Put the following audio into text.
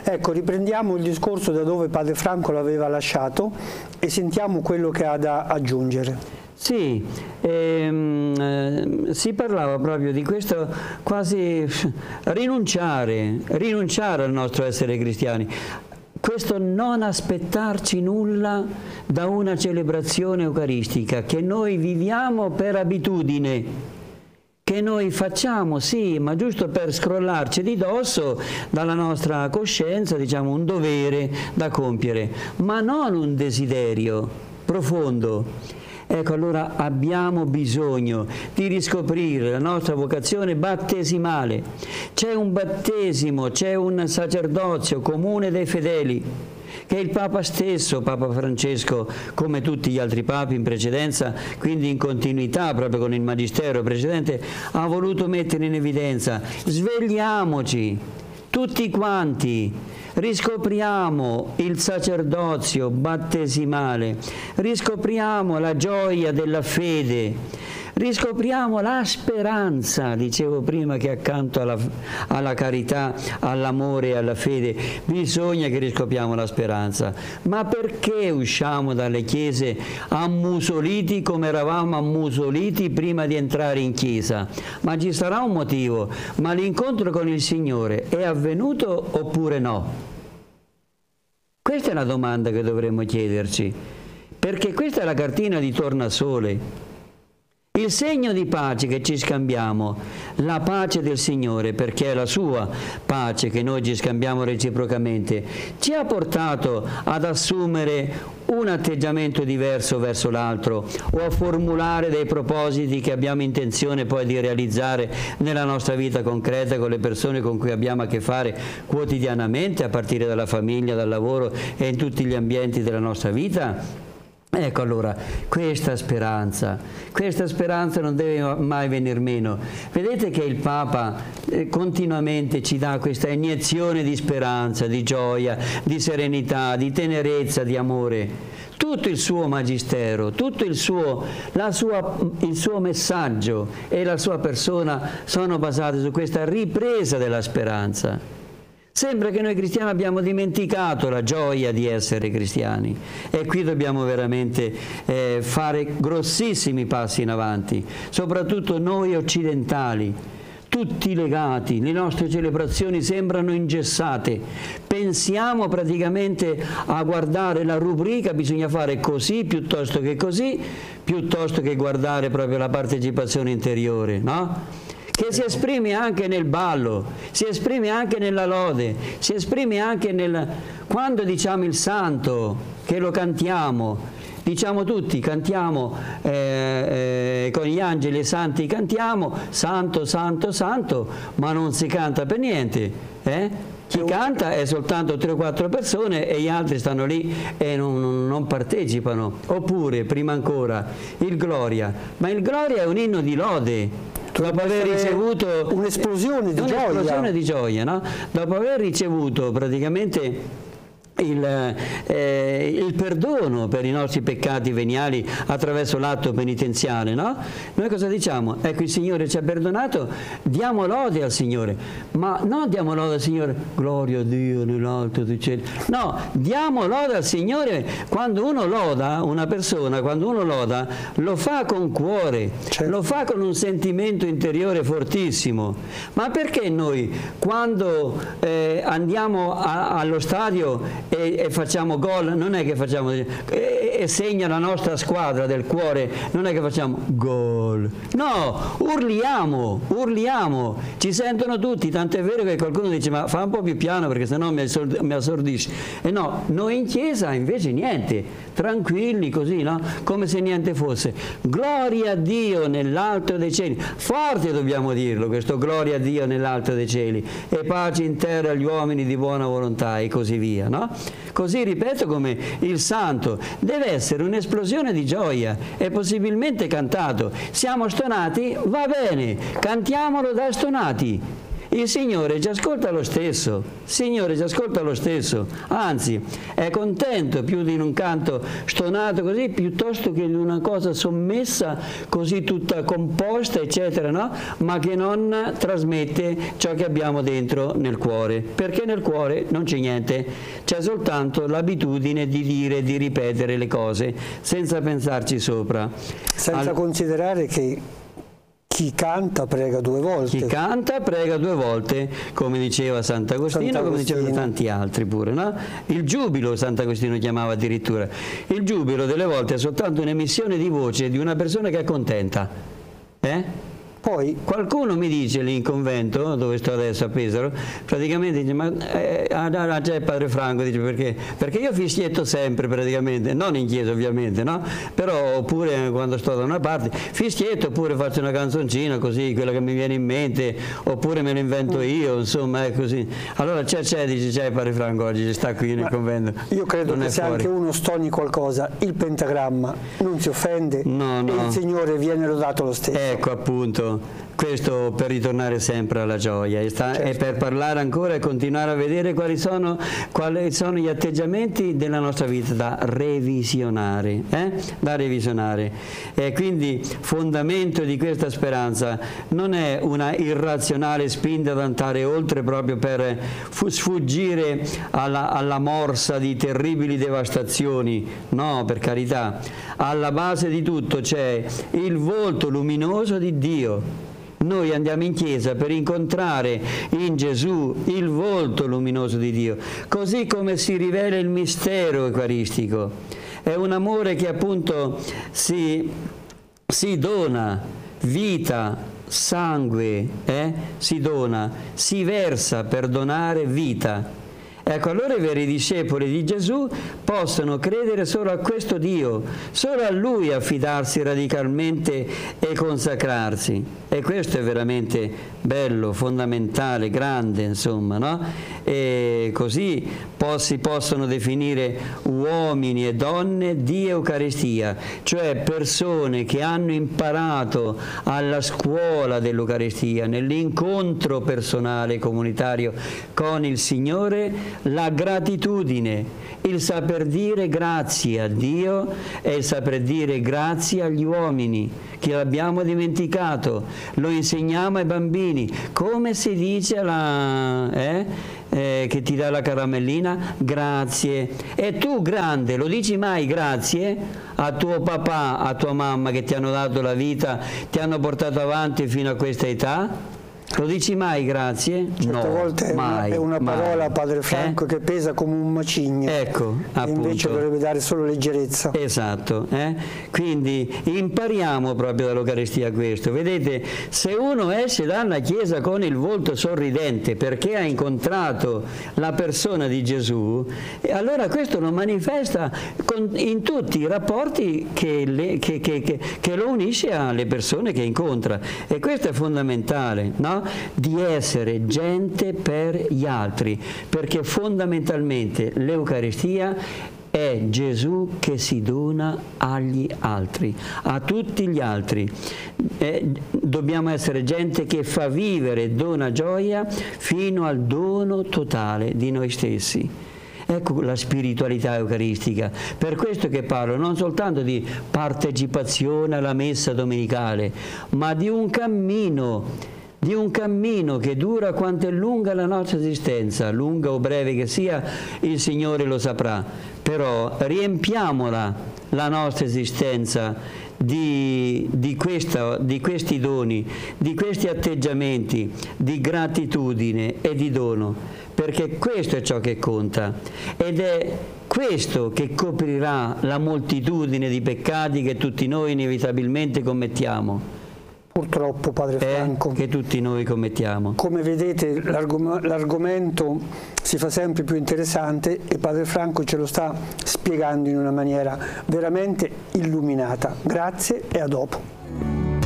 Ecco, riprendiamo il discorso da dove Padre Franco l'aveva lasciato e sentiamo quello che ha da aggiungere. Sì, si parlava proprio di questo quasi rinunciare al nostro essere cristiani. Questo non aspettarci nulla da una celebrazione eucaristica che noi viviamo per abitudine, che noi facciamo, sì, ma giusto per scrollarci di dosso dalla nostra coscienza, diciamo un dovere da compiere, ma non un desiderio profondo. Ecco, allora abbiamo bisogno di riscoprire la nostra vocazione battesimale. C'è un battesimo, c'è un sacerdozio comune dei fedeli che il Papa stesso, Papa Francesco, come tutti gli altri papi in precedenza, quindi in continuità proprio con il magistero precedente, ha voluto mettere in evidenza. Svegliamoci tutti quanti, riscopriamo il sacerdozio battesimale, riscopriamo la gioia della fede, riscopriamo la speranza, dicevo prima che accanto alla carità, all'amore e alla fede bisogna che riscopriamo la speranza. Ma perché usciamo dalle chiese ammusoliti come eravamo ammusoliti prima di entrare in chiesa? Ma ci sarà un motivo, ma l'incontro con il Signore è avvenuto oppure no? Questa è la domanda che dovremmo chiederci, perché questa è la cartina di tornasole. Il segno di pace che ci scambiamo, la pace del Signore, perché è la sua pace che noi ci scambiamo reciprocamente, ci ha portato ad assumere un atteggiamento diverso verso l'altro o a formulare dei propositi che abbiamo intenzione poi di realizzare nella nostra vita concreta con le persone con cui abbiamo a che fare quotidianamente, a partire dalla famiglia, dal lavoro e in tutti gli ambienti della nostra vita. Ecco, allora, questa speranza non deve mai venir meno. Vedete che il Papa continuamente ci dà questa iniezione di speranza, di gioia, di serenità, di tenerezza, di amore. Tutto il suo magistero, tutto il suo messaggio e la sua persona sono basati su questa ripresa della speranza. Sembra che noi cristiani abbiamo dimenticato la gioia di essere cristiani e qui dobbiamo veramente fare grossissimi passi in avanti, soprattutto noi occidentali, tutti legati, le nostre celebrazioni sembrano ingessate, pensiamo praticamente a guardare la rubrica, bisogna fare così, piuttosto che guardare proprio la partecipazione interiore, no? Che si esprime anche nel ballo, si esprime anche nella lode, si esprime anche quando diciamo il santo, che lo cantiamo, diciamo tutti, cantiamo con gli angeli e santi cantiamo, santo, santo, santo, ma non si canta per niente, Chi canta è soltanto 3 o 4 persone e gli altri stanno lì e non partecipano. Oppure, prima ancora, il Gloria, ma il Gloria è un inno di lode. Dopo aver ricevuto un'esplosione di gioia, no? Dopo aver ricevuto praticamente il perdono per i nostri peccati veniali attraverso l'atto penitenziale, no? Noi cosa diciamo? Ecco, il Signore ci ha perdonato, diamo lode al Signore, ma non diamo lode al Signore, gloria a Dio nell'alto dei cieli. No, diamo lode al Signore quando uno loda, una persona, quando uno loda, lo fa con cuore, certo. Lo fa con un sentimento interiore fortissimo. Ma perché noi, quando andiamo allo stadio e facciamo gol, non è che facciamo e segna la nostra squadra del cuore, non è che facciamo gol, no, urliamo, ci sentono tutti, tant'è vero che qualcuno dice ma fa un po' più piano perché sennò mi assordisci, e no, noi in chiesa invece niente, tranquilli così, no? Come se niente fosse. Gloria a Dio nell'alto dei cieli, forte dobbiamo dirlo questo gloria a Dio nell'alto dei cieli e pace in terra agli uomini di buona volontà e così via, no? Così, ripeto, come il santo deve essere un'esplosione di gioia e possibilmente cantato. Siamo stonati? Va bene, cantiamolo da stonati. il Signore ci ascolta lo stesso, il Signore ci ascolta lo stesso, anzi è contento più di un canto stonato così, piuttosto che di una cosa sommessa, così tutta composta, eccetera, no? Ma che non trasmette ciò che abbiamo dentro nel cuore, perché nel cuore non c'è niente, c'è soltanto l'abitudine di dire e di ripetere le cose senza pensarci sopra. Senza considerare che chi canta prega 2 volte. Chi canta prega 2 volte, come diceva Sant'Agostino, come dicevano tanti altri pure, no? Il giubilo, Sant'Agostino chiamava addirittura. Il giubilo delle volte è soltanto un'emissione di voce di una persona che è contenta. Poi qualcuno mi dice lì in convento, dove sto adesso a Pesaro, praticamente dice, ma c'è Padre Franco, dice, perché io fischietto sempre praticamente, non in chiesa ovviamente, no? Però oppure quando sto da una parte, fischietto, oppure faccio una canzoncina così, quella che mi viene in mente, oppure me lo invento io, insomma è così. Allora c'è Padre Franco oggi, ci sta qui nel convento. Io credo che se anche uno stoni qualcosa, il pentagramma non si offende, e il Signore viene lodato lo stesso. Ecco appunto. Questo per ritornare sempre alla gioia e per parlare ancora e continuare a vedere quali sono gli atteggiamenti della nostra vita da revisionare, e quindi fondamento di questa speranza non è una irrazionale spinta ad andare oltre proprio per sfuggire alla morsa di terribili devastazioni, no, per carità. Alla base di tutto c'è il volto luminoso di Dio. Noi andiamo in chiesa per incontrare in Gesù il volto luminoso di Dio, così come si rivela il mistero eucaristico. È un amore che appunto si dona vita, sangue, si dona, si versa per donare vita. Ecco, allora i veri discepoli di Gesù possono credere solo a questo Dio, solo a Lui affidarsi radicalmente e consacrarsi. E questo è veramente bello, fondamentale, grande, insomma, no? E così si possono definire uomini e donne di Eucaristia, cioè persone che hanno imparato alla scuola dell'Eucaristia, nell'incontro personale e comunitario con il Signore, la gratitudine, il saper dire grazie a Dio e il saper dire grazie agli uomini, che l'abbiamo dimenticato, lo insegniamo ai bambini, come si dice che ti dà la caramellina? Grazie. E tu grande, lo dici mai grazie a tuo papà, a tua mamma che ti hanno dato la vita, ti hanno portato avanti fino a questa età? Lo dici mai grazie? Certe volte è una parola, Padre Franco, che pesa come un macigno. Ecco, appunto. Invece dovrebbe dare solo leggerezza. Esatto, quindi impariamo proprio dall'Eucaristia questo. Vedete, se uno esce dalla chiesa con il volto sorridente perché ha incontrato la persona di Gesù, allora questo lo manifesta in tutti i rapporti che lo unisce alle persone che incontra. E questo è fondamentale, no? Di essere gente per gli altri, perché fondamentalmente l'Eucaristia è Gesù che si dona agli altri, a tutti gli altri. Dobbiamo essere gente che fa vivere e dona gioia fino al dono totale di noi stessi. Ecco la spiritualità eucaristica. Per questo che parlo non soltanto di partecipazione alla messa domenicale, ma di un cammino che dura quanto è lunga la nostra esistenza, lunga o breve che sia, il Signore lo saprà, però riempiamola la nostra esistenza di questi doni, di questi atteggiamenti, di gratitudine e di dono, perché questo è ciò che conta ed è questo che coprirà la moltitudine di peccati che tutti noi inevitabilmente commettiamo. Purtroppo, Padre Franco, che tutti noi commettiamo. Come vedete, l'argomento si fa sempre più interessante e Padre Franco ce lo sta spiegando in una maniera veramente illuminata. Grazie e a dopo.